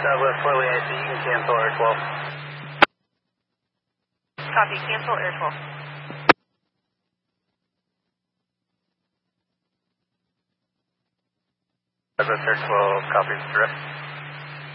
Southwest Flyway IC, you can cancel Air 12. Copy, cancel Air 12. Southwest Air 12, copy, direct.